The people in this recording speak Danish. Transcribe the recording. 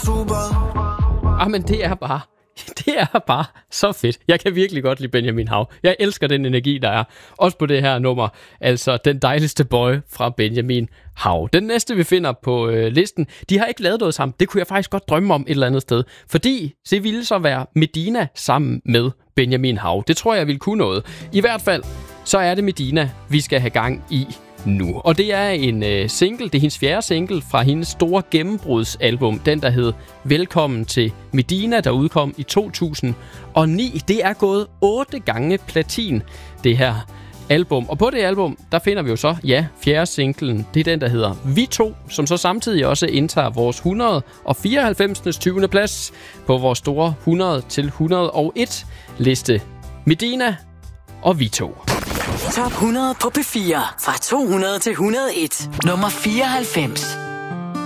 super. Men det er bare så fedt. Jeg kan virkelig godt lide Benjamin Hav. Jeg elsker den energi, der er. Også på det her nummer. Altså, den dejligste boy fra Benjamin Hav. Den næste, vi finder på listen, de har ikke lavet noget sammen. Det kunne jeg faktisk godt drømme om et eller andet sted. Fordi det ville så være Medina sammen med Benjamin Hav. Det tror jeg ville kunne noget. I hvert fald, så er det Medina, vi skal have gang i nu. Og det er en single, det er hendes 4. single fra hendes store gennembrudsalbum, den der hed Velkommen til Medina, der udkom i 2009. Det er gået 8 gange platin, det her album. Og på det album, der finder vi jo så, 4. singlen, det er den, der hedder Vi To, som så samtidig også indtager vores 194. 20. plads på vores store 100-101 liste. Medina og Vi To. Top 100 på P4 fra 200 til 101. Nummer 94.